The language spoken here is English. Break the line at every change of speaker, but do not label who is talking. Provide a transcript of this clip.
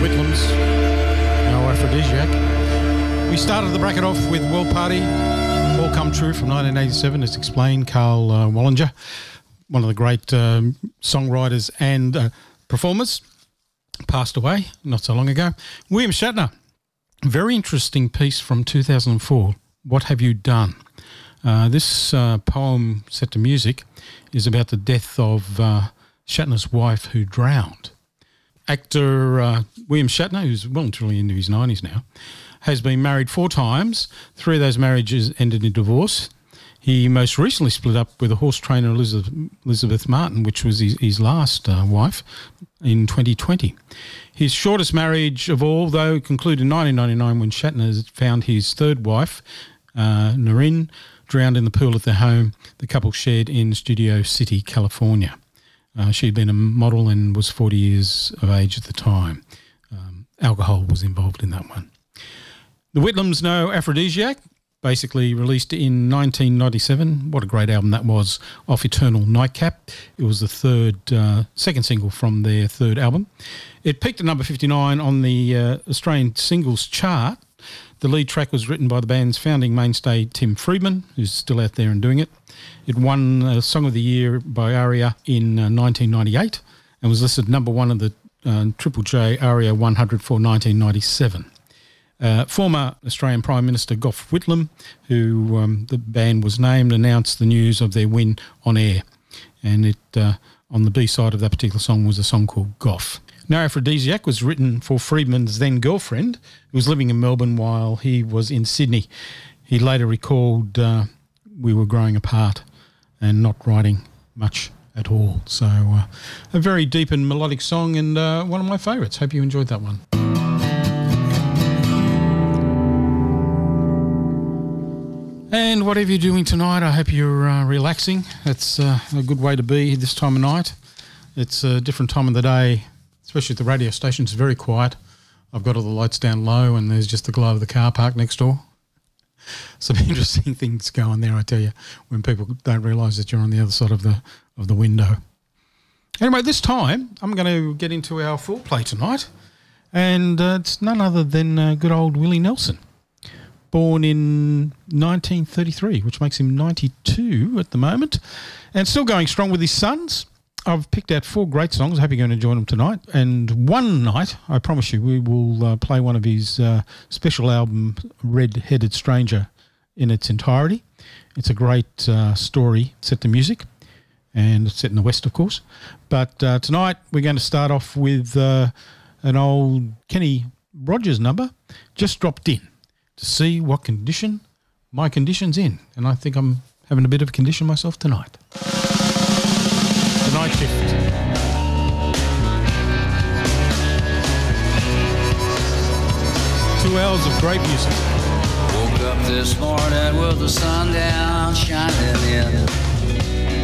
Whitlams, no Aphrodisiac. We started the bracket off with World Party, All Come True from 1987, as explained, Carl Wallinger, one of the great songwriters and performers, passed away not so long ago. William Shatner, very interesting piece from 2004, What Have You Done? This poem set to music is about the death of Shatner's wife who drowned. Actor William Shatner, who's well and truly into his 90s now, has been married 4 times. 3 of those marriages ended in divorce. He most recently split up with a horse trainer, Elizabeth Martin, which was his last wife, in 2020. His shortest marriage of all, though, concluded in 1999 when Shatner found his 3rd wife, Noreen, drowned in the pool at their home the couple shared in Studio City, California. She'd been a model and was 40 years of age at the time. Alcohol was involved in that one. The Whitlams, No Aphrodisiac, basically released in 1997. What a great album that was, off Eternal Nightcap. It was the second single from their 3rd album. It peaked at number 59 on the Australian singles chart. The lead track was written by the band's founding mainstay, Tim Friedman, who's still out there and doing it. It won Song of the Year by ARIA in 1998 and was listed number 1 of the Triple J ARIA 100 for 1997. Former Australian Prime Minister Gough Whitlam, who the band was named, announced the news of their win on air. And it on the B-side of that particular song was a song called Gough. No Aphrodisiac was written for Friedman's then-girlfriend, who was living in Melbourne while he was in Sydney. He later recalled, we were growing apart and not writing much at all. So a very deep and melodic song and one of my favourites. Hope you enjoyed that one. And whatever you're doing tonight, I hope you're relaxing. That's a good way to be this time of night. It's a different time of the day, especially at the radio station. It's very quiet. I've got all the lights down low and there's just the glow of the car park next door. Some interesting things go on there, I tell you, when people don't realise that you're on the other side of the window. Anyway, this time I'm going to get into our full play tonight, and it's none other than good old Willie Nelson. Born in 1933, which makes him 92 at the moment, and still going strong with his sons. I've picked out 4 great songs. I hope you're going to enjoy them tonight. And one night, I promise you, we will play one of his special album, Red-Headed Stranger, in its entirety. It's a great story set to music, and it's set in the West, of course. But tonight, we're going to start off with an old Kenny Rogers number, Just Dropped In, to see what condition my condition's in. And I think I'm having a bit of a condition myself tonight. The Night Shift. 2 hours of great music.
Woke up this morning with the sun down shining in.